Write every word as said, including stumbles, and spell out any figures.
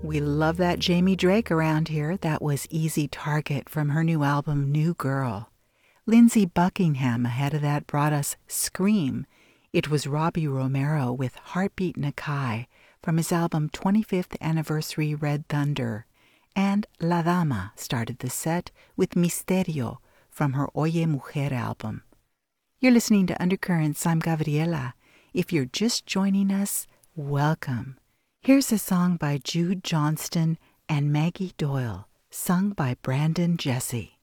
We love that Jamie Drake around here. That was Easy Target from her new album, New Girl. Lindsey Buckingham ahead of that brought us Scream. It was Robbie Romero with Heartbeat Nakai from his album twenty-fifth Anniversary Red Thunder. And La Dama started the set with Misterio from her Oye Mujer album. You're listening to Undercurrents. I'm Gabriela. If you're just joining us, welcome. Here's a song by Jude Johnston and Maggie Doyle, sung by Brandon Jesse.